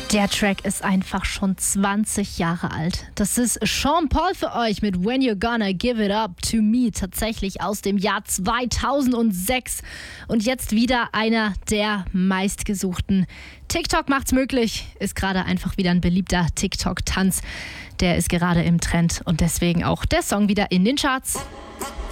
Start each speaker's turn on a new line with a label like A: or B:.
A: Der Track ist einfach schon 20 Jahre alt. Das ist Sean Paul für euch mit When You're Gonna Give It Up to Me, tatsächlich aus dem Jahr 2006. Und jetzt wieder einer der meistgesuchten. TikTok macht's möglich, ist gerade einfach wieder ein beliebter TikTok-Tanz. Der ist gerade im Trend und deswegen auch der Song wieder in den Charts.